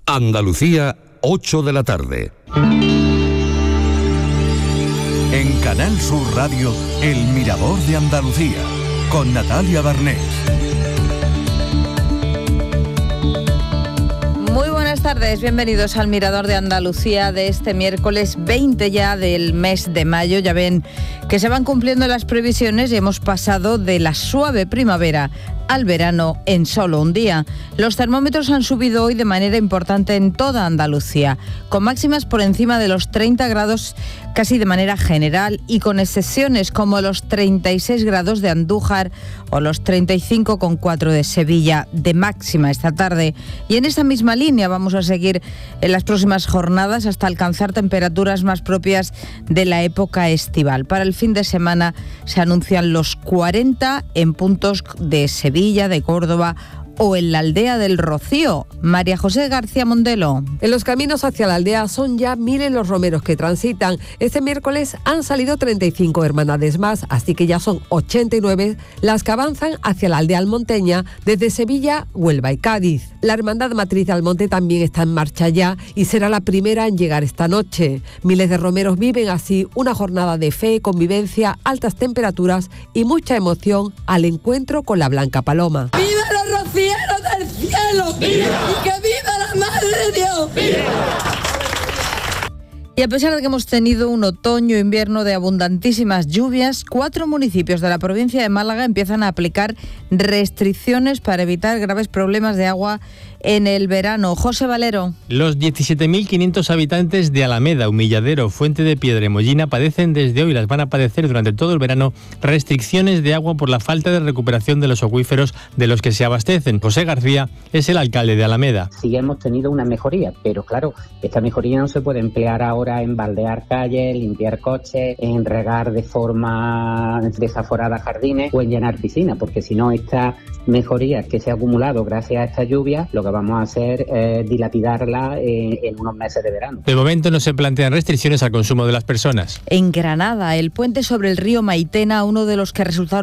Andalucía, 8 de la tarde. En Canal Sur Radio, El Mirador de Andalucía, con Natalia Barnés. Muy buenas tardes, bienvenidos al Mirador de Andalucía de este miércoles 20 ya del mes de mayo. Ya ven que se van cumpliendo las previsiones y hemos pasado de la suave primavera al verano en solo un día. Los termómetros han subido hoy de manera importante en toda Andalucía, con máximas por encima de los 30 grados casi de manera general y con excepciones como los 36 grados de Andújar o los 35,4 de Sevilla de máxima esta tarde. Y en esta misma línea vamos a seguir en las próximas jornadas hasta alcanzar temperaturas más propias de la época estival. Para el fin de semana se anuncian los 40 en puntos de Sevilla, de Córdoba o en la aldea del Rocío. María José García Mondelo. En los caminos hacia la aldea son ya miles los romeros que transitan. Este miércoles han salido 35 hermandades más, así que ya son 89 las que avanzan hacia la aldea almonteña desde Sevilla, Huelva y Cádiz. La hermandad matriz de Almonte también está en marcha ya y será la primera en llegar esta noche. Miles de romeros viven así una jornada de fe, convivencia, altas temperaturas y mucha emoción al encuentro con la Blanca Paloma. ¡Viva los rocieros del cielo! ¡Viva! ¡Y que viva la Madre de Dios! ¡Viva! Y a pesar de que hemos tenido un otoño-invierno de abundantísimas lluvias, 4 municipios de la provincia de Málaga empiezan a aplicar restricciones para evitar graves problemas de agua en el verano. José Valero. Los 17.500 habitantes de Alameda, Humilladero, Fuente de Piedra y Mollina padecen desde hoy, las van a padecer durante todo el verano, restricciones de agua por la falta de recuperación de los acuíferos de los que se abastecen. José García es el alcalde de Alameda. Sí hemos tenido una mejoría, pero claro, esta mejoría no se puede emplear ahora en baldear calles, limpiar coches, en regar de forma desaforada jardines o en llenar piscinas, porque si no, esta mejoría que se ha acumulado gracias a esta lluvia, lo que vamos a hacer es dilapidarla en unos meses de verano. De momento no se plantean restricciones al consumo de las personas. En Granada, el puente sobre el río Maitena, uno de los que resultaron